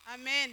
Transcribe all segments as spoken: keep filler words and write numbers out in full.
Amen.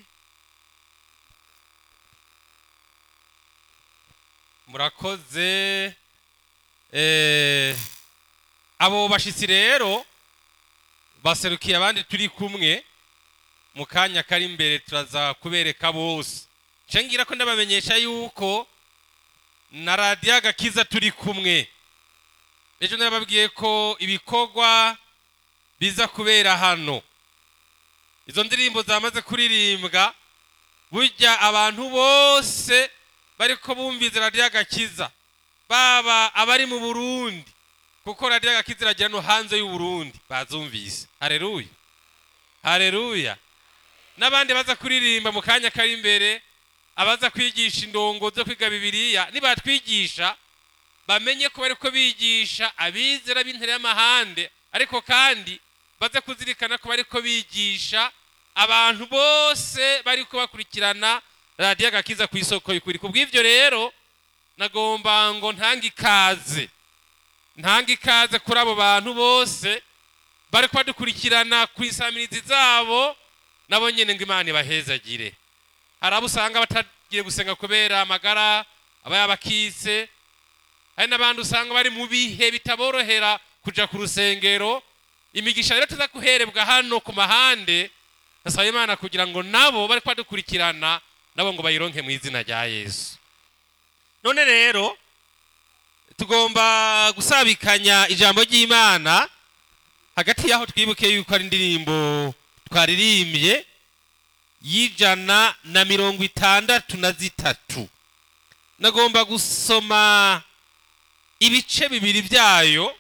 Murakoze. eh abo bashitsi rero baserukiye abandi turi kumwe mu kanya kari imbere turaza kubereka bose. Cengira ko ndabamenyesha yuko na Radio Agakiza turi kumwe. Ejo narababwiye ko ibikorwa biza kubera hano. Izo ndirimbo zamaze kuririmbwa burya abantu bose bariko bumviza Radio Agakiza baba abari mu Burundi kuko Radio Agakiza iragira no hanze y'u Burundi bazumvise. Haleluya. Haleluya. Nabandi baza kuririmba mu kanya kari imbere abaza kwigisha indongo zo kwiga Bibiliya nibatwigisha bamenye ko bariko bigisha abizera b'intere y'amahande ariko kandi baze kuzirikana ko bariko bigisha abantu bose bariko bakurikirana Radio Agakiza ku isoko y'ukuri. Kubw'ivyo rero nagomba ngo ntanga ikaze ntanga ikaze kuri abo bantu bose bariko badukurikirana ku isamirizi zabo nabo nyene ngo Imana ibahezagire. Harabo usanga batagiye gusenga kubera amagara aba yabakise, hari n'abandi usanga bari mu bihe bitaborohera kuja ku rusengero. Imigisha rero tuza kuherebwa hano ku mahande, nasaba Imana kugira ngo nabo bariko badukurikirana nabo ngo bayironke mu izina rya Yesu. None rero tugomba gusabikanya ijambo ry'Imana hagati yaho twibuke yuko ari indirimbo twaririmbye y'ijana na mirongo itandatu na zitatu. Nagomba gusoma ibice bibiri byayo.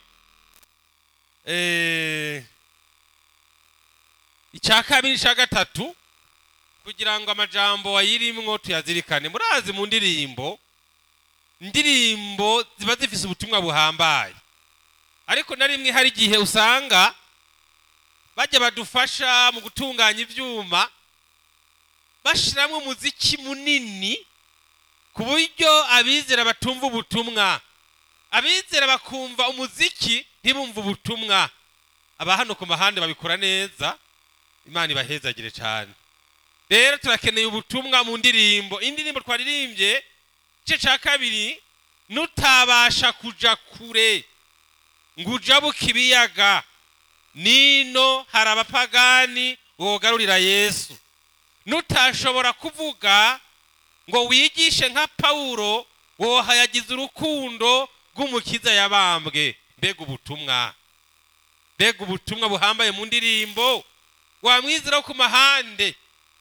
eh icya kabiri cya gatatu kugira ngo amajambo wayirimwo tuyazirikane. Murazi mu ndirimbo indirimbo ziba zifise ubutumwa buhambaye, ariko na rimwe hari igihe usanga bajya badufasha mu gutunganya ivyuma bashiramwe umuziki munini ku buryo abizera batumva ubutumwa, abizera bakumva umuziki ntibumva ubutumwa. Aba hano ku mahande babikora neza, Imana ibahezagire cyane. Rero turakeneye ubutumwa mu ndirimbo. Indirimbo twaririmbye igice cya kabiri, nutabasha kuja kure nguja bukibiyaga nino hari abapagani wogarurira Yesu. Nutashobora kuvuga ngo wigishe nka Paulo wohayagiza urukundo rw'umukiza yabambwe. Mbega ubutumwa, mbega ubutumwa buhambaye mu ndirimbo. Wamwizera ku mahande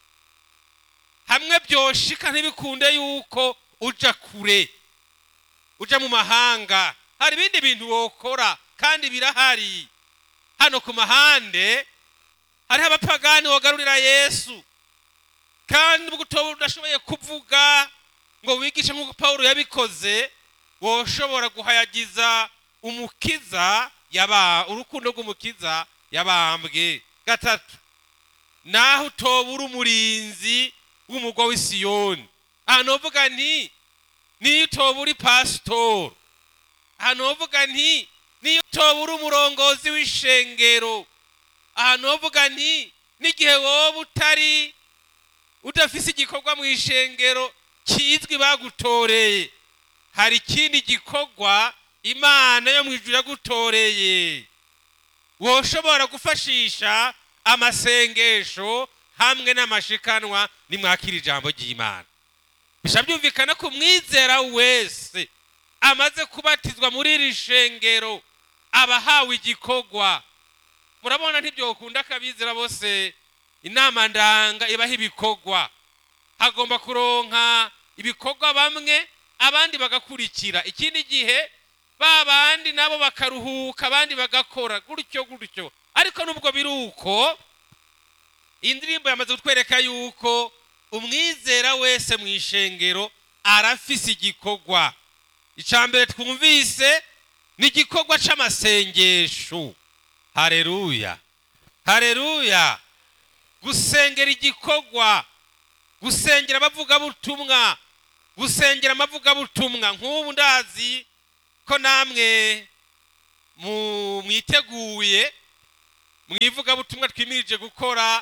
hamwe byoshika ntibikunde yuko uja kure uja mu mahanga, hari ibindi bintu wokora kandi birahari. Hano ku mahande hari abapagani wogarurira Yesu, kandi ubwo udashoboye kuvuga ngo wigishe nk'uko Paulo yabikoze woshobora guhayagiza umukiza yaba urukundo rw'umukiza yabambwe. Gatatu, naho utobura umurinzi w'umugwa w'i Siyoni. Hano uvuga nti niyo utobura pastor, hano uvuga nti niyo utobura umurongozi w'ishengero, hano uvuga nti n'igihe wowe utari udafise igikorwa mu ishengero kizwi bagutoreye, hari ikindi gikorwa Imana yo mwijuru yagutoreye. Woshobora gufashisha amasengesho hamwe n'amashikanwa nimwakira ijambo ry'Imana. Bishabyumvikana ko mwizera wese amaze kubatizwa muri iri shengero abahawe igikorwa. Murabona ntibyo ukunda kabizera bose inama ndanga ibaha ibikorwa. Hagomba kuronka ibikorwa bamwe abandi bagakurikira, ikindi gihe babandi nabo bakaruhuka abandi bagakora gutyo gutyo. Ariko nubwo biruko indirimbo yamaze kutwereka yuko umwizera wese mu ishengero arafise igikorwa. Icambere twumvise ni igikorwa c'amasengesho. Haleluya, haleluya. Gusengera igikorwa, gusengera abavuga butumwa, gusengera amavuga butumwa. Nk'ubu ndazi ko namwe mwiteguye mwivuga butumwa twimirije gukora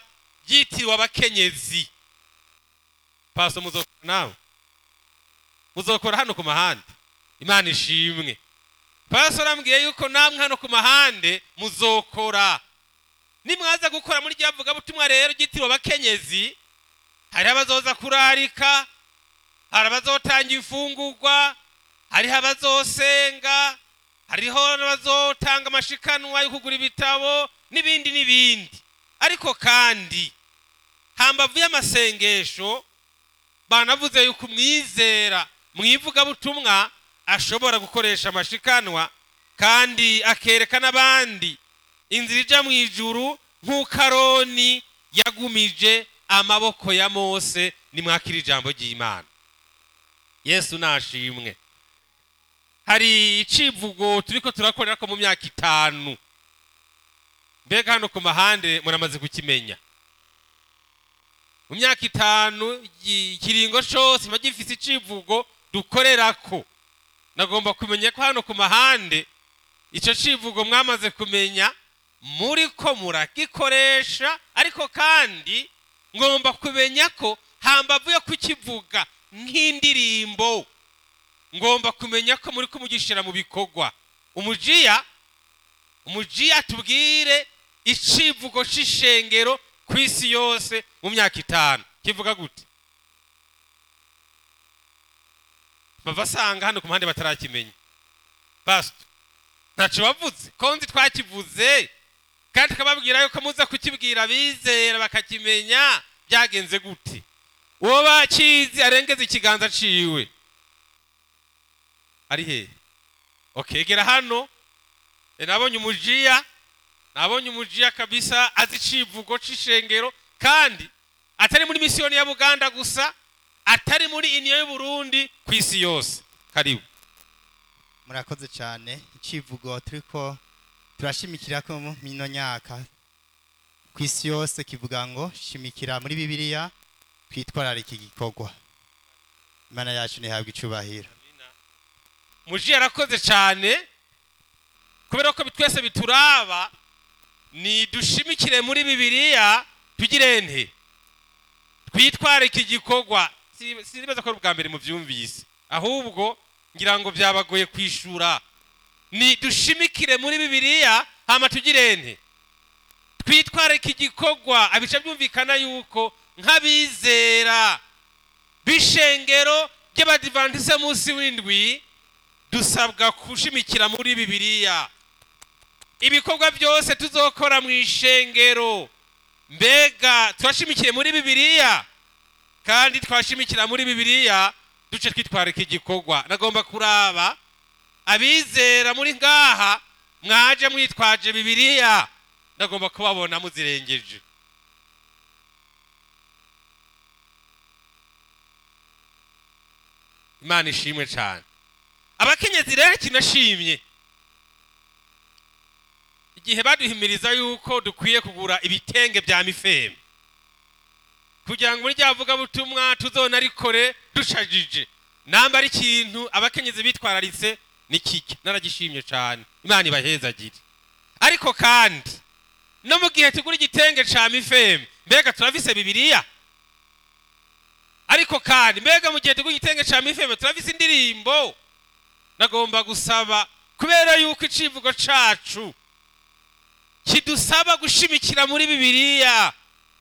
ryitiriwe abakenyezi. Paso muzokora nawe, muzokora hano ku mahande. Imana ishimwe. Paso arambwiye yuko namwe hano ku mahande muzokora. Nimwaza gukora muri ryavuga butumwa rero ryitiriwe abakenyezi, hari abazoza kurarika, hari abazotanga imfungurwa, hari abazosenga, hariho abazotanga amashikanwa yo kugura ibitabo n'ibindi n'ibindi. Ariko kandi hambavu y'amasengesho banavuze yuko umwizera mwivuga butumwa ashobora gukoresha amashikanwa kandi akereka n'abandi inzira ija mu ijuru nk'uko Aroni yagumije amaboko ya Mose. Nimwakira ijambo ry'Imana. Yesu nashimwe. Hari icivugo turiko turakorera ko mu myaka itanu. Mbega hano ku mahande muramaze kukimenya. Mu myaka itanu ikiringo cyose magifise icivugo dukorerako. Nagomba kumenya ko hano ku mahande ico civugo mwamaze kumenya muri ko murakikoresha, ariko kandi ngomba kumenya ko hambavu yo kukivuga nk'indirimbo ngomba kumenya ko muri kumugishira mu bikorwa. Umujiya umujiya tubwire icivugo c'ishengero kwisi yose mu myaka itanu kivuga gute? Bavasanga hano ku mahande batarakimenya. Pastor ntaco bavuze konzi twakivuze kandi kababwira yuko muza kukibwira bizera bakakimenya byagenze gute. Uwo bakizi arengeze ikiganza ciwe ari he? Okay, gera hano. E nabonye umujiya, nabonye umujiya kabisa azi civugo c'ishengero kandi atari muri misiyoni ya Buganda gusa, atari muri iniyo y'u Burundi kwisi yose. Karibu. Murakoze cyane. Icivugo turiko turashimikira ko mu mino nyaka kwisi yose kivuga ngo shimikira muri Bibiliya twitwarara iki gikorwa. Imana yacu nihabwa icubahiro. Mujiya arakoze cyane kubera ko bitwese bituraba. Ni dushimikire muri Bibiliya tugire nte twitware iki gikorwa. Sinibaza ko ubwa mbere mu vyumvise, ahubwo ngira ngo byabagoye kwishura. Ni dushimikire muri Bibiliya hama tugire nte twitware iki gikorwa. Abica byumvikana yuko nk'abizera bishengero ry'Abadiventiste munsi w'indwi dusabwa kushimikira muri Bibiliya. Ibikorwa byose tuzokora mu ishengero, mbega twashimikire muri Bibiliya kandi twashimikira muri Bibiliya duce twitwara iki gikorwa. Nagomba kuraba abizera muri ngaha mwaje mwitwaje Bibiliya, nagomba kubabona muzirengeje. Imana ishimwe cyane. Abakenyezi rero kinashimye igihe baduhimiriza yuko dukwiye kugura ibitenge bya mifeme kugira ngo muri ryavuga butumwa tuzona rikore dushajije. Namba ari ikintu abakenyezi bitwararitse ni kiki, naragishimye cyane. Imana ibahezagire. Ariko kandi no mu gihe tugura igitenge ca mifeme, mbega turavise Bibiliya? Ariko kandi mbega mu gihe tugura igitenge ca mifeme turavise indirimbo? Nagomba gusaba kubera yuko icivugo cacu kidusaba gushimikira muri Bibiliya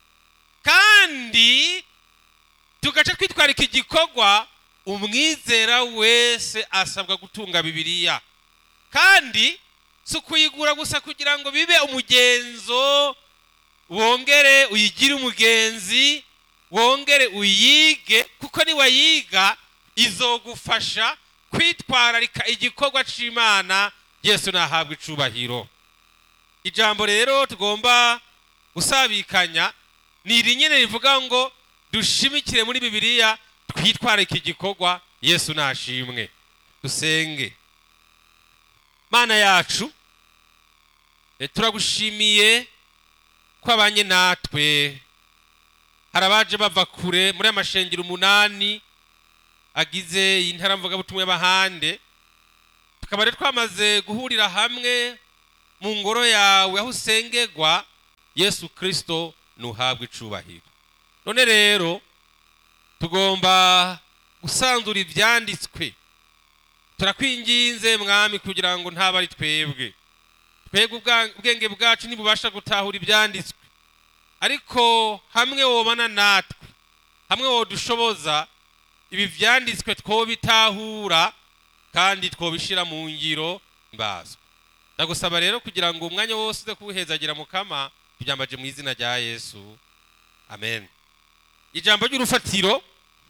kandi tugaca twitwara iki gikorwa, umwizera wese asabwa gutunga Bibiliya kandi sukuyigura gusa kugira ngo bibe umugenzo, wongere uyigire umugenzi, wongere uyige, kuko ni wayiga izogufasha kwitwararika igikorwa c'Imana. Yesu nahabwa icubahiro. Ijambo rero tugomba gusabikanya ni irinyene rivuga ngo dushimikire muri Bibiliya twitware iki gikorwa. Yesu nashimwe. Dusenge. Mana yacu, e turagushimiye ko abanye natwe. Harabaje bava kure muri amashengero umunani agize intara mvuga butumwe bahande, tukaba rero twamaze guhurira hamwe mu ngoro yawe aho usengerwa. Yesu Kristo nuhabwe icubahiro. None rero tugomba gusanzura ivyanditswe. Turakwinginze mwami kugira ngo ntaba ari twebwe. Twebwe ubwenge bwacu ntibubasha gutahura ivyanditswe. Ariko hamwe wobana natwe, hamwe wodushoboza ibi vyanditswe twobitahura kandi twobishira mu ngiro mbazo. Ndagusaba rero kugira ngo umwanya wose uze kubuhezagira mukama, tubyambaje mu izina rya Yesu. Amen. Ijambo ry'urufatiro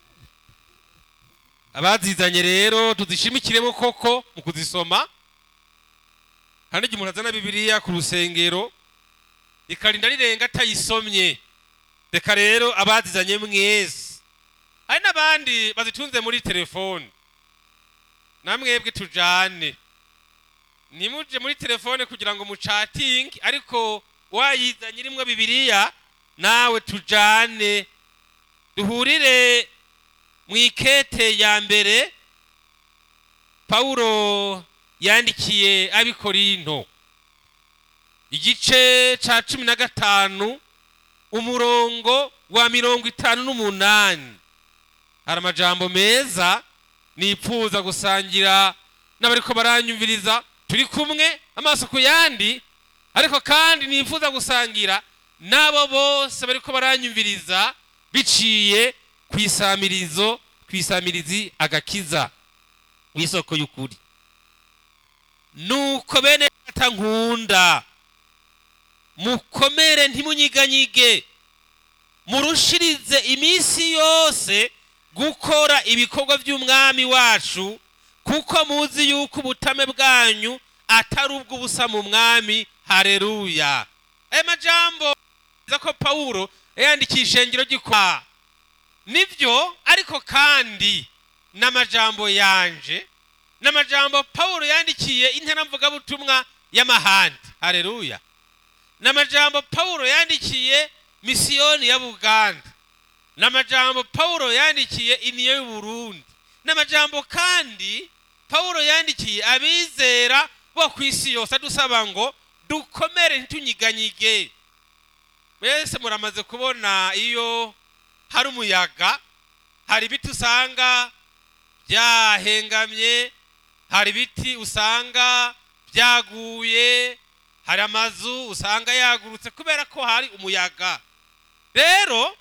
abazizanye rero tuzishimikiremo koko mu kuzisoma. Kandi igihe umuntu azana Bibiliya ku rusengero ikarinda rirenga atayisomye, reka rero abazizanye mwese. Hari n'abandi bazitunze muri telefone, namwebwe tujane. Nimuje muri telefone kugira ngo muchating, ariko wayizanye irimwe Bibiliya nawe tujane duhurire mwikete ya mbere Paulo yandikiye abikorinto igice ca cumi na gatanu umurongo wa mirongo itanu n'umunani. Hari amajambo meza nipfuza gusangira n'abariko baranyumviriza turi kumwe amaso ku yandi, ariko kandi nipfuza gusangira nabo bose bariko baranyumviriza biciye kwisamirizo kwisamirizi agakiza w'isoko y'ukuri. Nuko bene atankunda mukomere ntimunyiganyige, murushirize iminsi yose gukora ibikorwa by'umwami wacu, kuko muzi yuko ubutame bwanyu atari ubw'ubusa mu mwami. Haleluya. Aya majambo zako Paulo yandikiye ishengero gikwa nivyo, ariko kandi n'amajambo yanje n'amajambo Paulo yandikiye intera mvuga butumwa y'amahandi. Haleluya. N'amajambo Paulo yandikiye misiyoni ya Buganda, n'amajambo Paulo yandikiye iniyo y'u Burundi, n'amajambo kandi Paulo yandikiye abizera bo kwisi yose adusaba ngo dukomere ntitunyiganyige. Mwese muramaze kubona iyo hari umuyaga, hari biti usanga byahengamye, hari biti usanga byaguye, hari amazu usanga yagurutse kubera ko hari umuyaga. Rero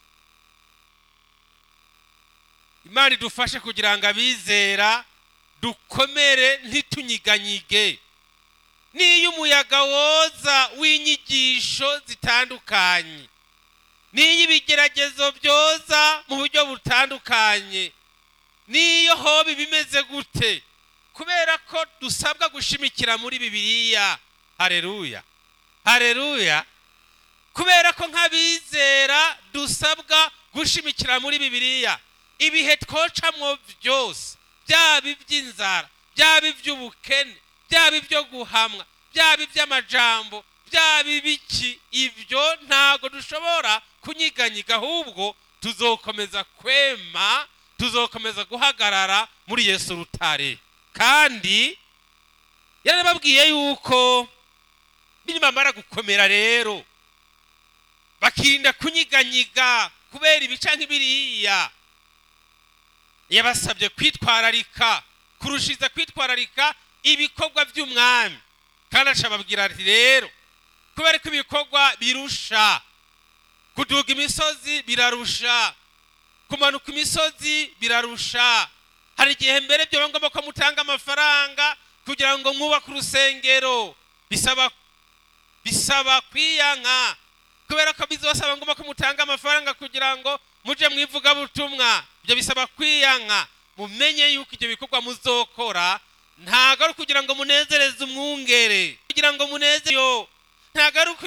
Imana idufashe kugira ngo abizera dukomere ntitunyiganyige. Niyo umuyaga woza w'inyigisho zitandukanye, niyo ibigeragezo byoza mu buryo butandukanye, niyo hobi bimeze gute, kubera ko dusabwa gushimikira muri Bibiliya. Haleluya. Haleluya. Kubera ko nk'abizera dusabwa gushimikira muri Bibiliya. Ibihe twocamwo byose, byaba iby'inzara, byaba iby'ubukene, byaba ibyo guhamwa, byaba iby'amajambo, byaba ibiki, ibyo ntago dushobora kunyiganyiga, ahubwo tuzokomeza kwema, tuzokomeza guhagarara muri Yesu rutare. Kandi yarababwiye yuko nibamara gukomera rero bakirinda kunyiganyiga kubera ibica nk'ibiriya, yabasabye kwitwararika kurushiza kwitwararika ibikorwa by'umwami. Kandi acababwira ati rero kubera ko ibikorwa birusha, kuduga imisozi birarusha, kumanuka imisozi birarusha, hari igihe mbere byo ngomba ko mutanga amafaranga kugira ngo mwubake urusengero, bisaba bisaba kwiyanka, kubera ko bizosaba ngomba ko mutanga amafaranga kugira ngo muje mwivuga butumwa, ibyo bisaba kwiyanka. Mumenye yuko ibyo bikorwa muzokora ntago ari kugira ngo munezereze umwungere, kugira ngo munezere yo, ntago ari